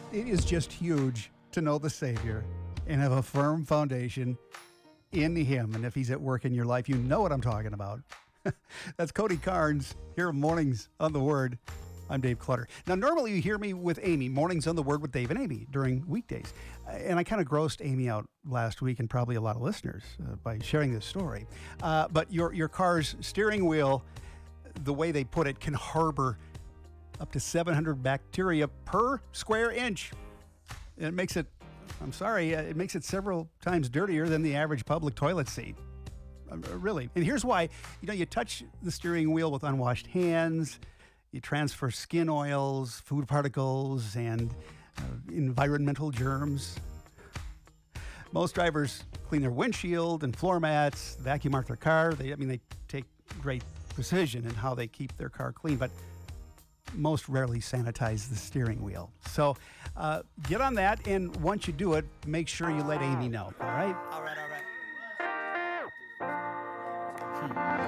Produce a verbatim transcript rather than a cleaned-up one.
It is just huge to know the Savior and have a firm foundation in Him. And if He's at work in your life, you know what I'm talking about. That's Cody Carnes here Mornings on the Word. I'm Dave Clutter. Now, normally you hear me with Amy, Mornings on the Word with Dave and Amy during weekdays. And I kind of grossed Amy out last week, and probably a lot of listeners, uh, by sharing this story. Uh, but your, your car's steering wheel, the way they put it, can harbor up to seven hundred bacteria per square inch. And it makes it, I'm sorry, uh, it makes it several times dirtier than the average public toilet seat. Uh, really. And here's why. You know, you touch the steering wheel with unwashed hands, you transfer skin oils, food particles, and uh, environmental germs. Most drivers clean their windshield and floor mats, vacuum out their car. They, I mean, they take great precision in how they keep their car clean, but most rarely sanitize the steering wheel. So uh, get on that, and once you do it, make sure you let Amy know, all right? All right, all right. Hmm.